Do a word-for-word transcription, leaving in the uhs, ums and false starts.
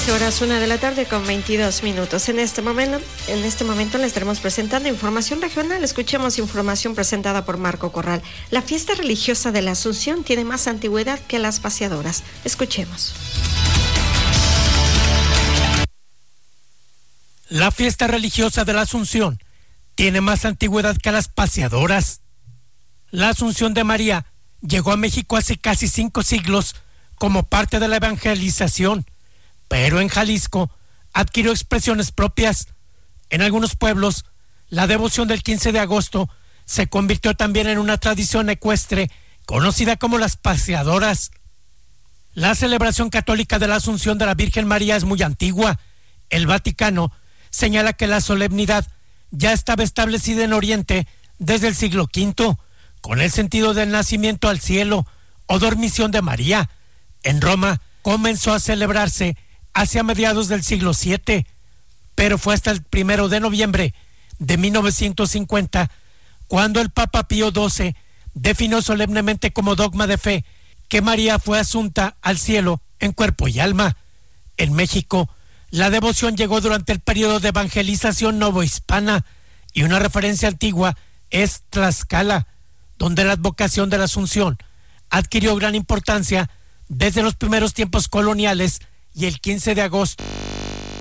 trece horas, una de la tarde con veintidós minutos. En este momento, en este momento les estaremos presentando información regional. Escuchemos información presentada por Marco Corral. La fiesta religiosa de la Asunción tiene más antigüedad que las paseadoras. Escuchemos. La fiesta religiosa de la Asunción tiene más antigüedad que las paseadoras. La Asunción de María llegó a México hace casi cinco siglos como parte de la evangelización, pero en Jalisco adquirió expresiones propias. En algunos pueblos, la devoción del quince de agosto se convirtió también en una tradición ecuestre conocida como las paseadoras. La celebración católica de la Asunción de la Virgen María es muy antigua. El Vaticano señala que la solemnidad ya estaba establecida en Oriente desde el siglo quinto, con el sentido del nacimiento al cielo o dormición de María. En Roma comenzó a celebrarse hacia mediados del siglo siete, pero fue hasta el primero de noviembre de mil novecientos cincuenta cuando el Papa Pío doce definió solemnemente como dogma de fe que María fue asunta al cielo en cuerpo y alma. En México, la devoción llegó durante el periodo de evangelización novohispana y una referencia antigua es Tlaxcala, donde la advocación de la Asunción adquirió gran importancia desde los primeros tiempos coloniales y el quince de agosto